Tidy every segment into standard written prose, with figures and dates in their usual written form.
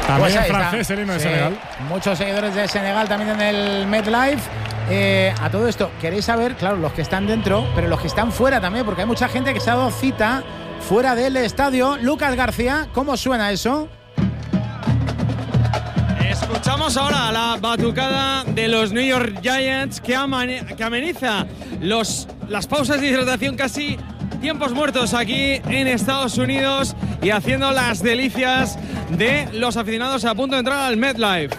También Pues francés el himno de Senegal. Muchos seguidores de Senegal también en el MetLife. A todo esto, queréis saber, claro, los que están dentro, pero los que están fuera también, porque hay mucha gente que se ha dado cita fuera del estadio. Lucas García, ¿cómo suena eso? Escuchamos ahora la batucada de los New York Giants que ameniza las pausas de hidratación, casi tiempos muertos aquí en Estados Unidos, y haciendo las delicias de los aficionados a punto de entrar al MetLife.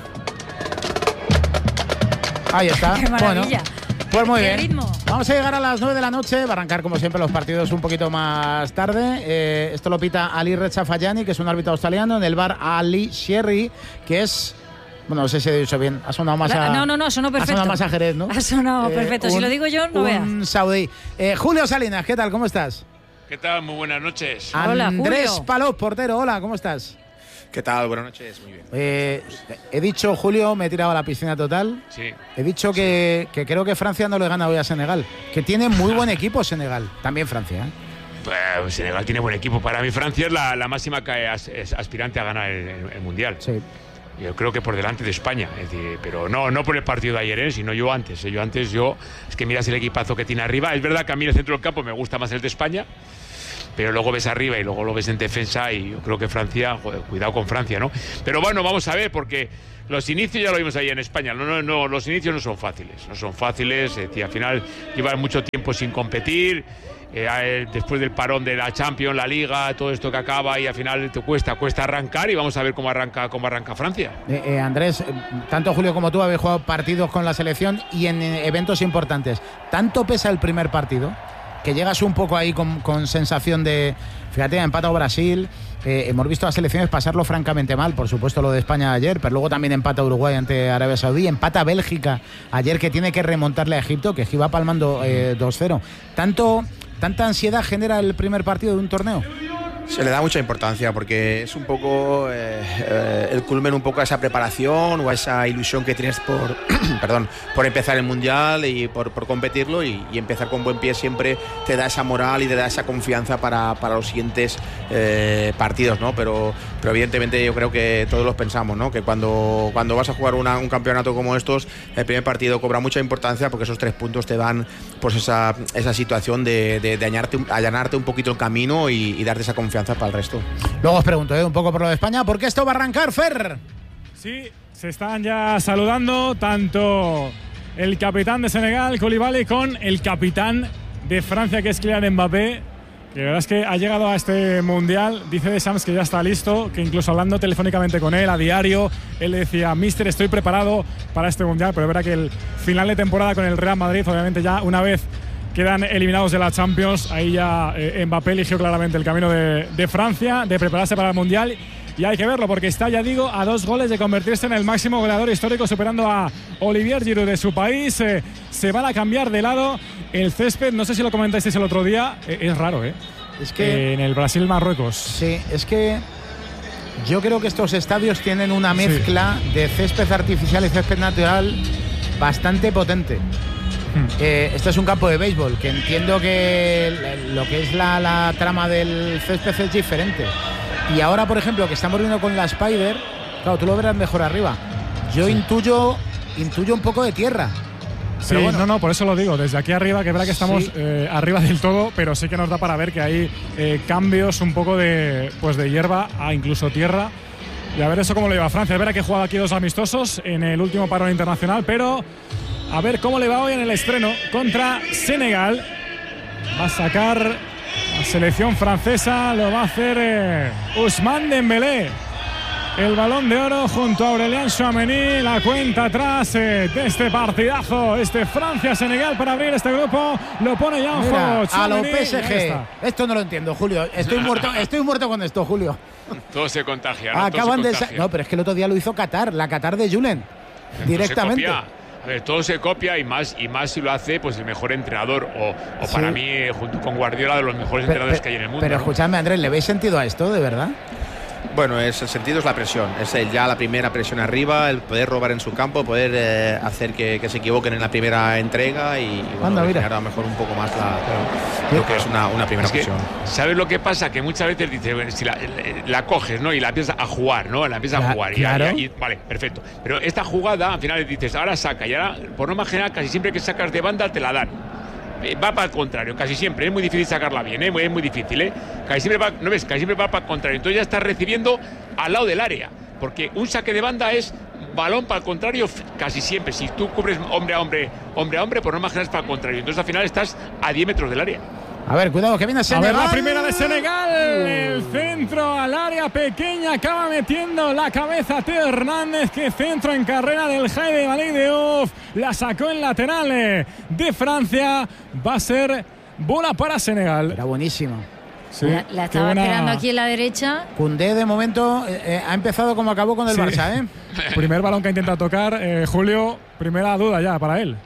Ahí está. ¡Qué maravilla! Bueno, pues muy bien. Ritmo. Vamos a llegar a las 9 de la noche. Va a arrancar, como siempre, los partidos un poquito más tarde. Esto lo pita Ali Rechafayani, que es un árbitro australiano, en el bar Ali Sherry, que es... Bueno, no sé si he dicho bien. Ha sonado más a... No, sonó perfecto. Ha sonado más a Jerez, ¿no? Ha sonado perfecto. Si lo digo yo, no veas. Un saudí. Julio Salinas, ¿qué tal? ¿Cómo estás? ¿Qué tal? Muy buenas noches. Hola, Andrés Julio. Palop, portero. Hola, ¿cómo estás? ¿Qué tal? Buenas noches, muy bien. He dicho, Julio, me he tirado a la piscina total. Sí. He dicho que creo que Francia no le gana hoy a Senegal. Que tiene muy buen equipo Senegal. También Francia, ¿eh? Pues Senegal tiene buen equipo. Para mí Francia es la máxima es aspirante a ganar el Mundial. Sí. Yo creo que por delante de España. Es decir, pero no por el partido de ayer, sino yo antes. Es que miras el equipazo que tiene arriba. Es verdad que a mí el centro del campo me gusta más el de España, pero luego ves arriba y luego lo ves en defensa, y yo creo que Francia, joder, cuidado con Francia, ¿no? Pero bueno, vamos a ver, porque los inicios ya lo vimos ahí en España. No, los inicios no son fáciles. Es decir, al final llevan mucho tiempo sin competir. Después del parón de la Champions, la Liga, todo esto que acaba, y al final te cuesta arrancar, y vamos a ver cómo arranca Francia. Andrés, tanto Julio como tú habéis jugado partidos con la selección y en eventos importantes. ¿Tanto pesa el primer partido? Que llegas un poco ahí con sensación de... Fíjate, ha empatado Brasil. Hemos visto a las selecciones pasarlo francamente mal. Por supuesto lo de España ayer, pero luego también empata Uruguay ante Arabia Saudí. Empata Bélgica ayer, que tiene que remontarle a Egipto, que iba palmando 2-0. ¿Tanta ansiedad genera el primer partido de un torneo? Se le da mucha importancia porque es un poco el culmen un poco a esa preparación o a esa ilusión que tienes por empezar el Mundial y por competirlo, y empezar con buen pie siempre te da esa moral y te da esa confianza para los siguientes partidos, ¿no? Pero evidentemente yo creo que todos los pensamos, ¿no? Que cuando vas a jugar un campeonato como estos, el primer partido cobra mucha importancia, porque esos 3 puntos te dan pues esa situación de allanarte un poquito el camino y darte esa confianza para el resto. Luego os pregunto un poco por lo de España, porque esto va a arrancar, Fer. Sí, se están ya saludando tanto el capitán de Senegal, Koulibaly, con el capitán de Francia, que es Kylian Mbappé, que la verdad es que ha llegado a este Mundial. Dice de Sams que ya está listo, que incluso hablando telefónicamente con él a diario, él le decía: Mister, estoy preparado para este Mundial. Pero es verdad que el final de temporada con el Real Madrid, obviamente ya una vez quedan eliminados de la Champions, ahí ya Mbappé eligió claramente el camino de Francia, de prepararse para el Mundial. Y hay que verlo, porque está, ya digo, a 2 goles de convertirse en el máximo goleador histórico, superando a Olivier Giroud de su país. Se van a cambiar de lado el césped. No sé si lo comentasteis el otro día. Es raro, ¿eh? Es que en el Brasil-Marruecos. Sí, es que yo creo que estos estadios tienen una mezcla de césped artificial y césped natural bastante potente. Este es un campo de béisbol, que entiendo que lo que es la trama del césped es diferente. Y ahora, por ejemplo, que estamos viendo con la Spider, claro, tú lo verás mejor arriba. Yo intuyo un poco de tierra. Sí, bueno. no, por eso lo digo. Desde aquí arriba, que es verdad que estamos arriba del todo, pero sí que nos da para ver que hay cambios un poco de hierba a incluso tierra. Y a ver eso cómo lo lleva Francia. Es verdad que he jugado aquí 2 amistosos en el último parón internacional, pero a ver cómo le va hoy en el estreno contra Senegal. Va a sacar la selección francesa, lo va a hacer Ousmane Dembélé. El Balón de Oro junto a Aurélien Tchouaméni. La cuenta atrás de este partidazo, Francia-Senegal, para abrir este grupo. Lo pone ya en juego a lo Tchouaméni. PSG. Esto no lo entiendo, Julio. Estoy muerto con esto, Julio. Todo se contagia, ¿no? Acaban de... No, pero es que el otro día lo hizo Qatar, la Qatar de Julen. Directamente. A ver, todo se copia, y más si lo hace pues el mejor entrenador, o sí, para mí, junto con Guardiola, de los mejores entrenadores que hay en el mundo. Pero escuchadme, Andrés, ¿le veis sentido a esto, de verdad? Bueno, el sentido es la presión, es ya la primera presión arriba, el poder robar en su campo, poder hacer que se equivoquen en la primera entrega y bueno, generar a lo mejor un poco más lo que es una primera presión. ¿Sabes lo que pasa? Que muchas veces dices, bueno, si la coges, ¿no? Y la empiezas a jugar, ¿no? La empiezas a jugar. Claro. Vale, perfecto. Pero esta jugada, al final dices, ahora saca, y ahora, por norma general, casi siempre que sacas de banda te la dan. Va para el contrario, casi siempre. Es muy difícil sacarla bien, es muy difícil, Casi siempre va, ¿no ves? Casi siempre va para el contrario. Entonces ya estás recibiendo al lado del área. Porque un saque de banda es balón para el contrario casi siempre. Si tú cubres hombre a hombre, por norma general es para el contrario. Entonces al final estás a 10 metros del área. A ver, cuidado, que viene Senegal. A ver, la primera de Senegal. El centro al área pequeña. Acaba metiendo la cabeza Teo Hernández. Que centro en carrera del Jaide Malik Diouf. La sacó en lateral de Francia. Va a ser bola para Senegal. Era buenísimo. Sí, la estaba esperando aquí en la derecha. Koundé de momento ha empezado como acabó con el Barça, Primer balón que ha intentado tocar, Julio. Primera duda ya para él.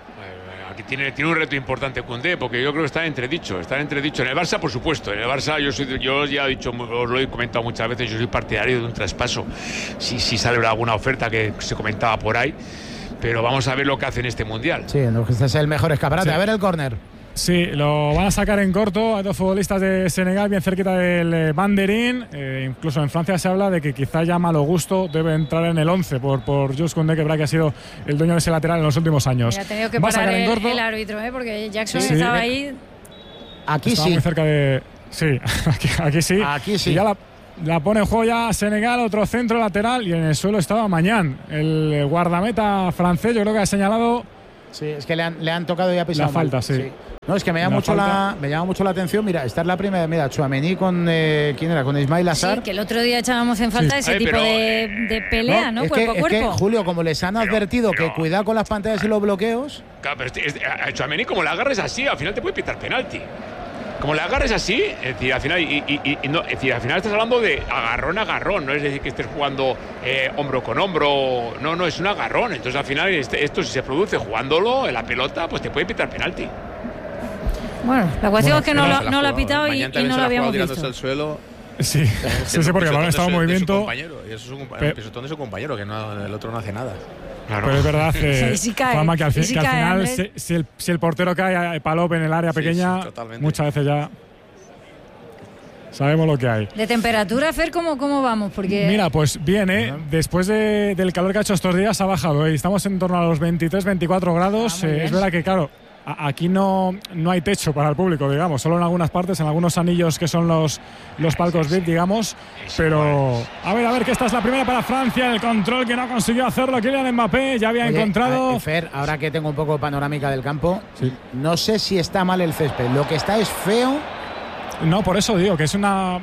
Tiene un reto importante Koundé, porque yo creo que está en entredicho. En el Barça, por supuesto. En el Barça yo ya he dicho, os lo he comentado muchas veces, yo soy partidario de un traspaso. Si sale alguna oferta que se comentaba por ahí, pero vamos a ver lo que hace en este Mundial. Sí, este es el mejor escaparate. Sí. A ver el córner. Sí, lo van a sacar en corto. Hay dos futbolistas de Senegal bien cerquita del banderín. Incluso en Francia se habla de que quizá ya malo gusto debe entrar en el 11 por Jules Koundé, que ha sido el dueño de ese lateral en los últimos años. Ha tenido que parar el árbitro, porque Jackson estaba ahí. Aquí estaba sí. muy cerca de... Sí, aquí sí. Aquí sí. Y ya la pone en juego ya Senegal, otro centro lateral, y en el suelo estaba Mañán, el guardameta francés. Yo creo que ha señalado... Sí, es que le han tocado y ha pisado la falta, sí. No, es que me llama mucho la atención. Mira, esta es la primera. Mira, Tchouaméni con ¿quién era? Con Ismail Assar. Sí, que el otro día echábamos en falta ese tipo de pelea, ¿no? Cuerpo a cuerpo. Es que, Julio, como les han advertido que cuidado con las pantallas y los bloqueos. Claro, pero a Tchouaméni, como la agarres así, al final te puede pitar penalti. Como la agarres así, es decir, al final, al final estás hablando de agarrón a agarrón, no es decir que estés jugando hombro con hombro, no, es un agarrón. Entonces al final esto si se produce jugándolo en la pelota, pues te puede pitar penalti. Bueno, la cuestión es que no lo ha pitado y no lo habíamos visto. Al suelo. Sí, porque el balón estaba en movimiento. Y eso es un pisotón de su compañero, que el otro no hace nada. Claro. Pero es verdad Juanma, que al final si el portero cae palop en el área pequeña, muchas veces ya sabemos lo que hay. ¿De temperatura, Fer, cómo vamos? Porque... Mira, pues bien, después del calor que ha hecho estos días ha bajado. Estamos en torno a los 23-24 grados. Es verdad que, claro, aquí no hay techo para el público, digamos, solo en algunas partes, en algunos anillos que son los palcos VIP, digamos. Pero a ver, que esta es la primera para Francia, el control que no consiguió hacerlo Kylian Mbappé, ya había encontrado. Fer, ahora que tengo un poco panorámica del campo, no sé si está mal el césped, lo que está es feo. No, por eso digo que es una...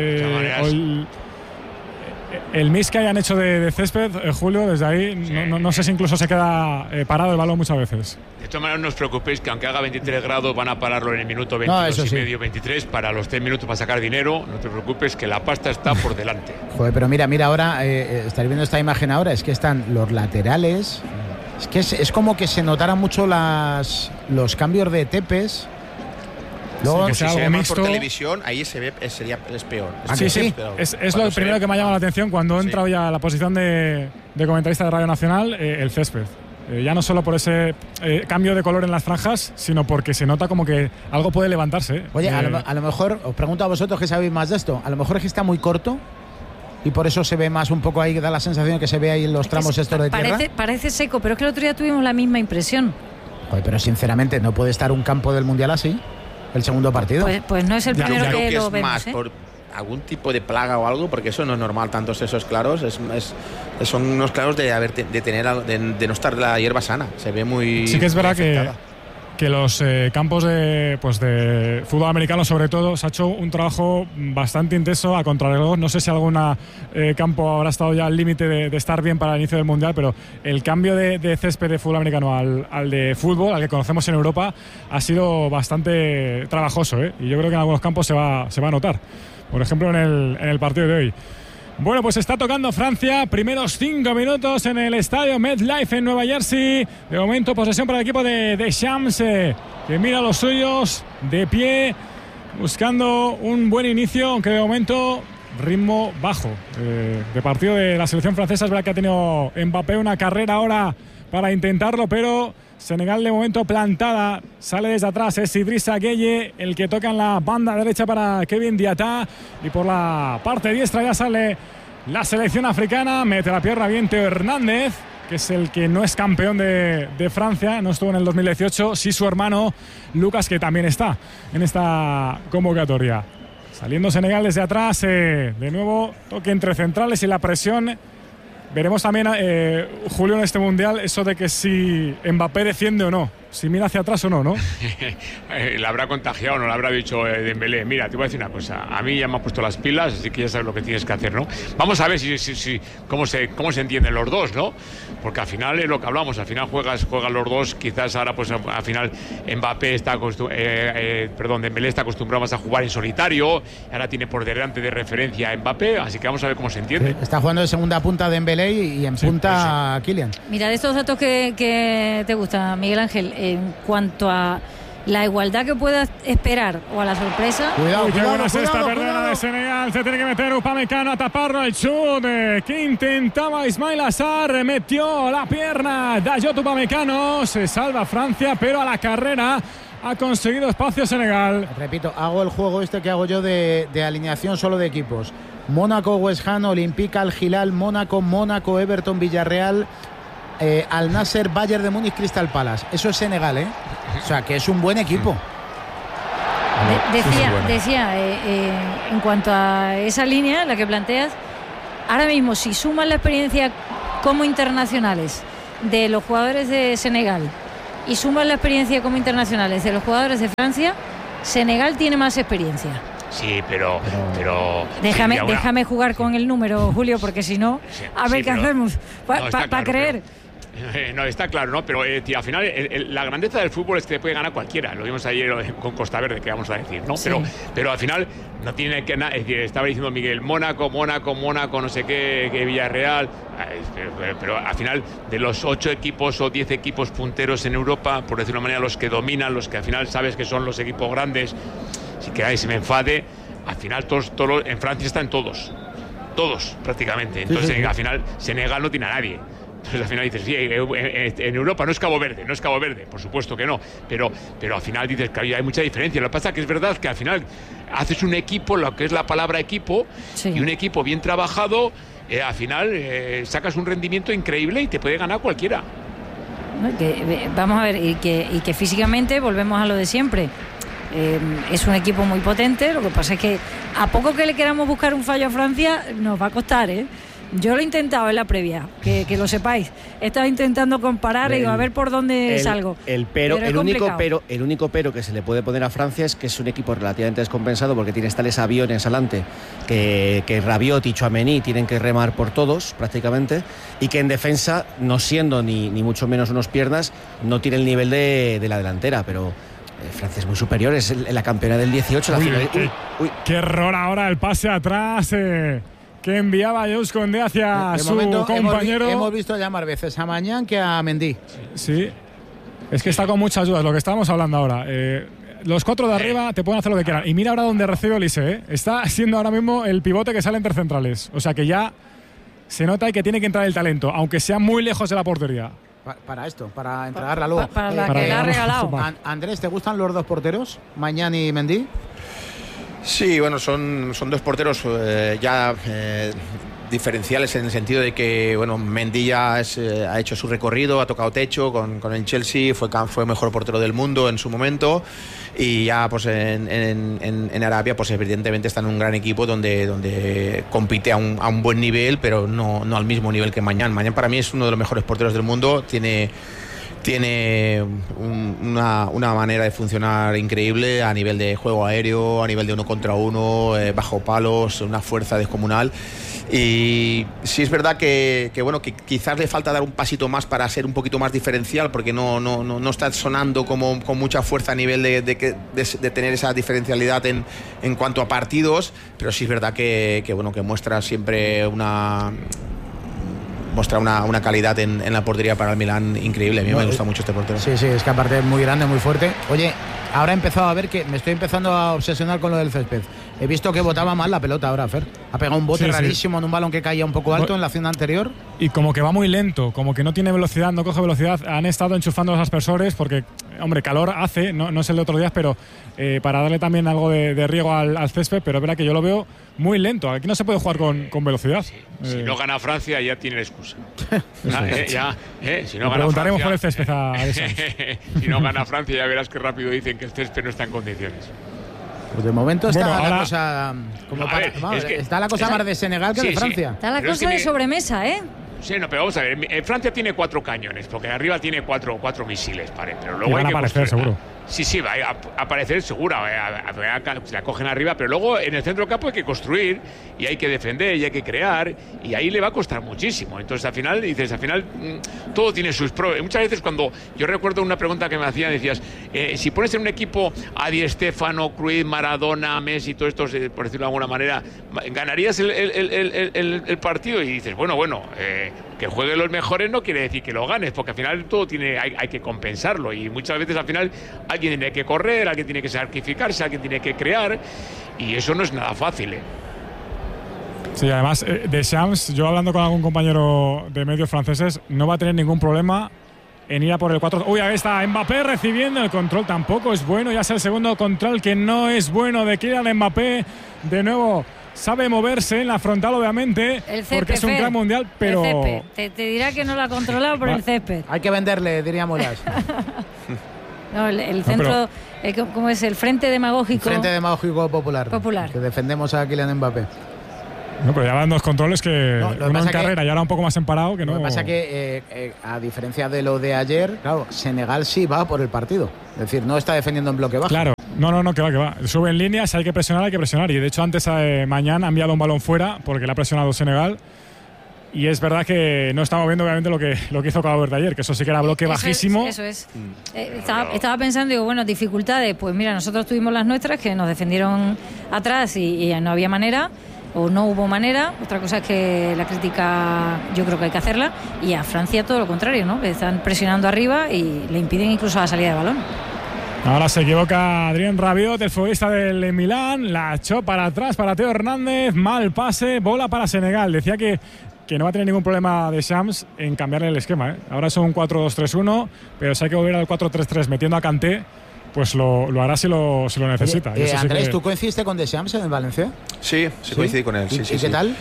el miss que hayan hecho de césped, Julio, desde ahí no sé si incluso se queda parado el balón muchas veces. De todas maneras, no os preocupéis que aunque haga 23 grados van a pararlo en el minuto 22 y medio, 23, para los 3 minutos para sacar dinero. No te preocupes que la pasta está por delante. Joder, pero mira ahora, estáis viendo esta imagen ahora, es que están los laterales, es que es como que se notaran mucho los cambios de tepes. Luego, si se ve más por televisión, ahí se ve, es peor. Es lo primero que me ha llamado la atención cuando he entrado ya a la posición de comentarista de Radio Nacional, el césped. Ya no solo por ese cambio de color en las franjas, sino porque se nota como que algo puede levantarse. Oye, a lo mejor, os pregunto a vosotros que sabéis más de esto, a lo mejor es que está muy corto y por eso se ve más un poco ahí, da la sensación que se ve ahí en los tramos estos de tierra. Parece seco, pero es que el otro día tuvimos la misma impresión. Joder, pero sinceramente, ¿no puede estar un campo del Mundial así? El segundo partido. Pues no es el primero que lo vemos. Más por algún tipo de plaga o algo, porque eso no es normal, tantos esos claros. Son unos claros de no estar la hierba sana. Se ve muy. Sí que es verdad que los campos de fútbol americano, sobre todo, se ha hecho un trabajo bastante intenso a contrarreloj. No sé si algún campo habrá estado ya al límite de estar bien para el inicio del Mundial, pero el cambio de césped de fútbol americano al de fútbol, al que conocemos en Europa, ha sido bastante trabajoso, y yo creo que en algunos campos se va a notar. Por ejemplo, en el partido de hoy. Bueno, pues está tocando Francia, primeros 5 minutos en el estadio MetLife en Nueva Jersey. De momento, posesión para el equipo de Deschamps, que mira a los suyos de pie, buscando un buen inicio, aunque de momento ritmo bajo de partido de la selección francesa. Es verdad que ha tenido Mbappé una carrera ahora para intentarlo, pero Senegal de momento plantada. Sale desde atrás, es Idrissa Gueye el que toca en la banda derecha para Kevin Diatta, y por la parte diestra ya sale la selección africana. Mete la pierna bien Teo Hernández, que es el que no es campeón de Francia, no estuvo en el 2018, sí su hermano Lucas, que también está en esta convocatoria. Saliendo Senegal desde atrás, de nuevo toque entre centrales y la presión. Veremos también, Julio, en este Mundial, eso de que si Mbappé defiende o no, si mira hacia atrás o no, ¿no? Le habrá contagiado, no le habrá dicho Dembélé. Mira, te voy a decir una cosa, a mí ya me han puesto las pilas, así que ya sabes lo que tienes que hacer, ¿no? Vamos a ver cómo se entienden los dos, ¿no? Porque al final es lo que hablamos, al final juegan los dos, quizás ahora pues al final Mbappé Dembélé está acostumbrado más a jugar en solitario, ahora tiene por delante de referencia a Mbappé, así que vamos a ver cómo se entiende. Sí, está jugando de segunda punta Dembélé y en punta Kylian. Mira, de estos datos que te gusta, Miguel Ángel, en cuanto a la igualdad que puedas esperar o a la sorpresa. Cuidado, cuidado de Senegal. Se tiene que meter Upamecano a taparlo el chut que intentaba Ismail Assar. Metió la pierna Dayot Upamecano. Se salva Francia, pero a la carrera ha conseguido espacio Senegal. Repito, hago el juego que hago yo de alineación solo de equipos. Mónaco, West Ham, Olympique, Al Hilal, Mónaco, Everton, Villarreal, Al Nasser, Bayern de Múnich, Crystal Palace. Eso es Senegal, ¿eh? O sea, que es un buen equipo. Decía, en cuanto a esa línea, la que planteas, ahora mismo, si suman la experiencia como internacionales de los jugadores de Senegal y suman la experiencia como internacionales de los jugadores de Francia, Senegal tiene más experiencia. Sí, pero déjame jugar con el número, Julio, porque si no, a ver qué hacemos para creer. No, está claro, ¿no? Pero tío, al final la grandeza del fútbol es que puede ganar cualquiera. Lo vimos ayer con Costa Verde, que vamos a decir, ¿no? Sí. Pero al final no tiene que... Es decir, estaba diciendo Miguel, Mónaco, no sé qué, Villarreal... Pero al final, de los 8 equipos o 10 equipos punteros en Europa, por decirlo de una manera, los que dominan, los que al final sabes que son los equipos grandes, si que ahí se me enfade, al final todos en Francia están todos prácticamente. Entonces, al final, Senegal no tiene a nadie. Entonces al final dices, sí, en Europa no es Cabo Verde, por supuesto que no, pero al final dices que hay mucha diferencia. Lo que pasa es que es verdad que al final haces un equipo, lo que es la palabra equipo, y un equipo bien trabajado, al final sacas un rendimiento increíble y te puede ganar cualquiera. Vamos a ver, y que físicamente volvemos a lo de siempre. Es un equipo muy potente, lo que pasa es que a poco que le queramos buscar un fallo a Francia nos va a costar, ¿eh? Yo lo he intentado en la previa, que lo sepáis. He estado intentando comparar y a ver por dónde salgo. El único pero que se le puede poner a Francia es que es un equipo relativamente descompensado porque tienes tales aviones adelante que Rabiot y Tchouaméni tienen que remar por todos prácticamente, y que en defensa, no siendo ni mucho menos unos piernas, no tiene el nivel de la delantera, pero Francia es muy superior, es la campeona del 18. Qué error ahora el pase atrás que enviaba Jules Koundé hacia su compañero. Hemos visto llamar veces a Mañán que a Mendy. Sí, es que está con muchas dudas, lo que estábamos hablando ahora. Los 4 de arriba te pueden hacer lo que quieran. Y mira ahora dónde recibe Olise, está siendo ahora mismo el pivote que sale entre centrales. O sea que ya se nota que tiene que entrar el talento, aunque sea muy lejos de la portería. Para esto, para entregarla luego. Para la que le ha regalado. Andrés, ¿te gustan los dos porteros, Mañán y Mendy? Sí, bueno, son dos porteros diferenciales en el sentido de que, bueno, Mendy ya ha hecho su recorrido, ha tocado techo con el Chelsea, fue mejor portero del mundo en su momento, y ya pues en Arabia pues evidentemente está en un gran equipo donde compite a un buen nivel, pero no al mismo nivel que Mañán. Mañán para mí es uno de los mejores porteros del mundo, tiene una manera de funcionar increíble a nivel de juego aéreo, a nivel de 1 contra 1, bajo palos, una fuerza descomunal. Y sí es verdad que quizás le falta dar un pasito más para ser un poquito más diferencial, porque no está sonando como con mucha fuerza a nivel de tener esa diferencialidad en cuanto a partidos, pero sí es verdad que muestra siempre una calidad en la portería para el Milán increíble. A mí me gusta mucho este portero. Sí, es que aparte es muy grande, muy fuerte. Oye, ahora he empezado a ver que me estoy empezando a obsesionar con lo del césped. He visto que botaba mal la pelota ahora, Fer. Ha pegado un bote rarísimo en un balón que caía un poco alto en la acción anterior. Y como que va muy lento, como que no tiene velocidad, no coge velocidad. Han estado enchufando los aspersores porque, hombre, calor hace, no es el de otros días, pero para darle también algo de riego al césped, pero es verdad que yo lo veo muy lento. Aquí no se puede jugar con velocidad. Sí. Si no gana Francia, ya tiene la excusa. Si no gana preguntaremos Francia, por el césped a eso. Si no gana Francia, ya verás que rápido dicen que el césped no está en condiciones. Pues de momento está Bueno, la cosa está la cosa más de Senegal que de Francia. Está la cosa de sobremesa, ¿eh? Sí, no, pero vamos a ver, Francia tiene 4 cañones, porque arriba tiene cuatro misiles, pero luego y van hay que a aparecer, seguro. Sí, va a aparecer seguro, se la cogen arriba, pero luego en el centro del campo hay que construir y hay que defender y hay que crear y ahí le va a costar muchísimo. Entonces al final todo tiene sus pros. Muchas veces cuando yo recuerdo una pregunta que me hacían, decías, si pones en un equipo a Di Stéfano, Cruyff, Maradona, Messi, todos estos, por decirlo de alguna manera, ¿ganarías el partido? Y dices, bueno, que jueguen los mejores no quiere decir que lo ganes, porque al final todo hay que compensarlo y muchas veces al final alguien tiene que correr, alguien tiene que sacrificarse, alguien tiene que crear y eso no es nada fácil. Sí, además Deschamps, yo hablando con algún compañero de medios franceses, no va a tener ningún problema en ir a por el 4. Uy, ahí está Mbappé recibiendo el control, tampoco es bueno, ya es el segundo control que no es bueno de Kylian Mbappé, de nuevo. Sabe moverse en la frontal, obviamente, porque es un gran mundial, pero... El césped. Te dirá que no lo ha controlado por el césped. Hay que venderle, diría Molas. No, el centro, ¿cómo es? El Frente Demagógico. Frente Demagógico Popular. Que defendemos a Kylian Mbappé. No, pero ya van 2 controles que uno en carrera y ahora un poco más emparado que no. Lo que pasa es que, a diferencia de lo de ayer, claro, Senegal sí va por el partido. Es decir, no está defendiendo en bloque bajo. Claro. No, que va. Sube en líneas, hay que presionar. Y de hecho, antes mañana ha enviado un balón fuera porque le ha presionado Senegal. Y es verdad que no estamos viendo obviamente lo que hizo Cabo Verde ayer, que eso sí que era bloque bajísimo. Eso es. Estaba pensando, digo, bueno, dificultades. Pues mira, nosotros tuvimos las nuestras que nos defendieron atrás y no había manera. O no hubo manera. Otra cosa es que la crítica yo creo que hay que hacerla. Y a Francia todo lo contrario, ¿no? Que están presionando arriba y le impiden incluso la salida de balón. Ahora se equivoca Adrien Rabiot, el futbolista del Milán. La echó para atrás para Theo Hernández. Mal pase, bola para Senegal. Decía que no va a tener ningún problema de Shams en cambiarle el esquema, ¿eh? Ahora son un 4-2-3-1, pero si hay que volver al 4-3-3 metiendo a Kanté, pues lo hará si lo necesita. Oye, Andrés, ¿tú coincidiste con Deschamps en el Valencia? Sí, coincidí con él. ¿Y qué tal?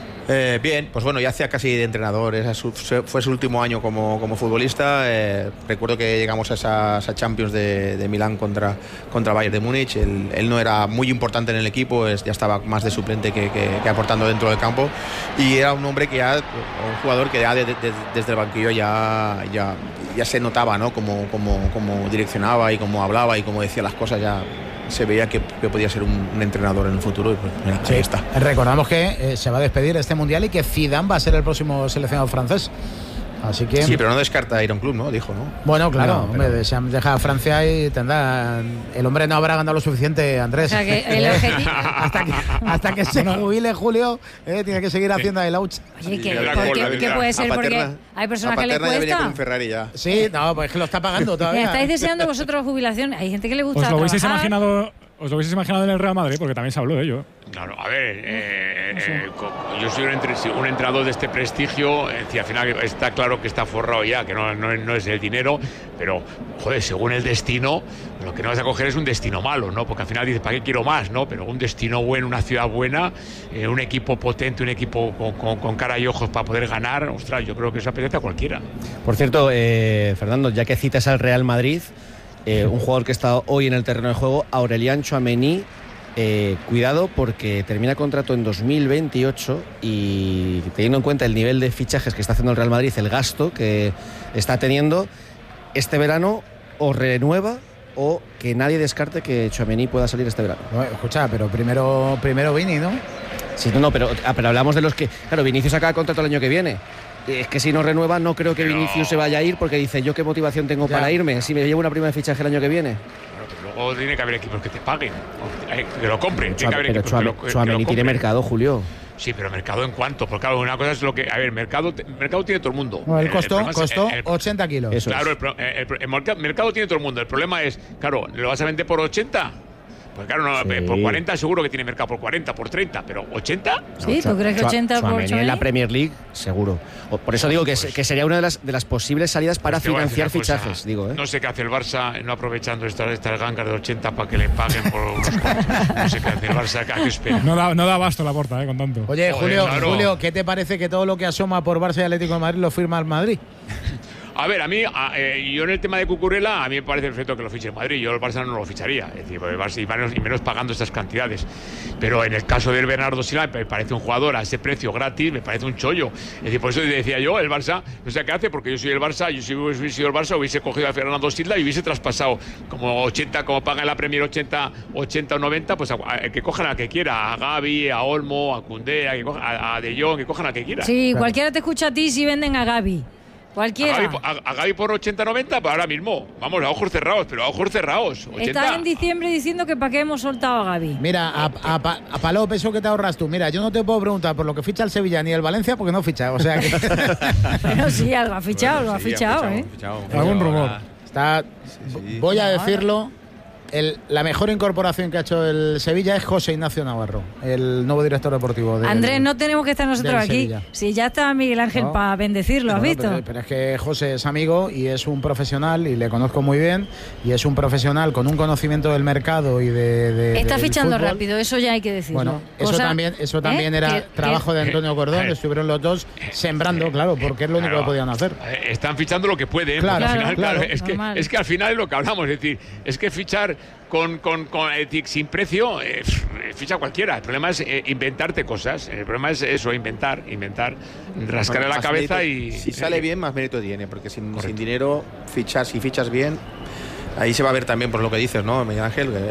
Bien, pues bueno, ya hacía casi de entrenador, fue su último año como futbolista. Recuerdo que llegamos a esa Champions de Milán contra Bayern de Múnich. Él no era muy importante en el equipo, ya estaba más de suplente que aportando dentro del campo, y era un hombre un jugador que ya desde el banquillo ya se notaba, ¿no? Como direccionaba y cómo hablaba y cómo decía las cosas. Ya se veía que podía ser un entrenador en el futuro y pues mira, ahí está. Recordamos que se va a despedir este mundial y que Zidane va a ser el próximo seleccionador francés. Así que... Sí, pero no descarta ir a un club, ¿no? Dijo, ¿no? Bueno, claro, hombre, deja a Francia y tendrá... El hombre no habrá ganado lo suficiente, Andrés. O sea, que el objetivo... hasta que se jubile Julio, tiene que seguir haciendo el ouch. Oye, ¿qué puede ser? Porque hay personas que le cuesta. Un Ferrari ya. Sí, no, pues es que lo está pagando todavía. ¿Estáis deseando vosotros jubilación? Hay gente que le gusta ¿Os lo trabajar. hubieseis imaginado en el Real Madrid? Porque también se habló de ello. Claro, a ver, yo soy un entrenador de este prestigio, al final está claro que está forrado ya, que no es el dinero, pero, joder, según el destino, lo que no vas a coger es un destino malo, ¿no? Porque al final dices, ¿para qué quiero más, no? Pero un destino bueno, una ciudad buena, un equipo potente, un equipo con cara y ojos para poder ganar, ostras, yo creo que eso apetece a cualquiera. Por cierto, Fernando, ya que citas al Real Madrid, un jugador que está hoy en el terreno de juego, Aurélien Tchouaméni, cuidado porque termina contrato en 2028 y teniendo en cuenta el nivel de fichajes que está haciendo el Real Madrid, el gasto que está teniendo, este verano o renueva o que nadie descarte que Tchouaméni pueda salir este verano. No, escucha, pero primero Vini, ¿no? Sí, pero hablamos de los que... Claro, Vinicius acaba contrato el año que viene. Es que si no renueva, no creo que Vinicius se vaya a ir porque dice, ¿yo qué motivación tengo para irme si me llevo una prima de fichaje el año que viene? Pero luego tiene que haber equipos que te paguen, que lo compren. Pero Tchouaméni tiene mercado, Julio. Sí, pero mercado en cuánto, porque claro, una cosa es lo que... A ver, mercado tiene todo el mundo. No, él costó 80 kilos. Claro, el mercado tiene todo el mundo. El problema es, claro, ¿lo vas a vender por 80? Pues claro, no, Sí. por 40 seguro que tiene mercado, por 40, por 30, pero 80. Sí, ¿tú crees que 80 por Tchouaméni en la Tchouaméni? Premier League, seguro. Por eso digo que sería una de las posibles salidas para Pues te voy a decir financiar una cosa, fichajes, digo, ¿eh? No sé qué hace el Barça no aprovechando estas gangas de 80 para que le paguen por unos cuantos. No sé qué hace el Barça, ¿a qué espera? No da abasto la porta, con tanto. Oye, Joder, claro. Julio, ¿qué te parece que todo lo que asoma por Barça y Atlético de Madrid lo firma el Madrid? A ver, a mí, yo en el tema de Cucurella, a mí me parece perfecto que lo fiche el Madrid. Yo el Barça no lo ficharía, es decir, el Barça, y menos pagando estas cantidades. Pero en el caso del Bernardo Silva, me parece un jugador a ese precio gratis, me parece un chollo. Es decir, por eso decía yo, el Barça, no sé qué hace, porque yo soy el Barça, yo si hubiese sido el Barça, hubiese cogido a Fernando Silva y hubiese traspasado como 80, como paga en la Premier 80 o 90, pues que cojan a que quiera, a Gavi, a Olmo, a Koundé, a De Jong, que cojan a que quiera. Sí, cualquiera te escucha a ti si venden a Gavi. Cualquiera. A Gavi por 80-90, pues ahora mismo. Vamos, a ojos cerrados, pero a ojos cerrados. 80. Estás en diciembre diciendo que para qué hemos soltado a Gavi. Mira, a Palop, eso que te ahorras tú. Mira, yo no te puedo preguntar por lo que ficha el Sevilla ni el Valencia porque no ficha. O sea que. Bueno, sí, algo ha fichado, Bueno, lo ha sí, fichado, ha ¿eh? fichado. Algún rumor. Está. Sí. Voy a decirlo. La mejor incorporación que ha hecho el Sevilla es José Ignacio Navarro, el nuevo director deportivo. Andrés, no tenemos que estar nosotros del aquí. Sevilla. Si ya está Miguel Ángel No. para bendecirlo, ¿has Bueno, visto? pero es que José es amigo y es un profesional y le conozco muy bien y es un profesional con un conocimiento del mercado y Está del fichando fútbol. rápido, eso ya hay que decirlo. Bueno, eso también era trabajo de Antonio Cordón, estuvieron los dos sembrando, claro, porque es lo único Claro. que podían hacer. Están fichando lo que pueden. Claro, porque al final, claro, normal. es que al final es lo que hablamos. Es decir, es que fichar sin precio, ficha cualquiera. El problema es inventarte cosas. El problema es eso, inventar, rascarle la Más cabeza mérito, y. si sale bien, más mérito tiene, porque sin dinero, si fichas bien, ahí se va a ver también por lo que dices, ¿no, Miguel Ángel?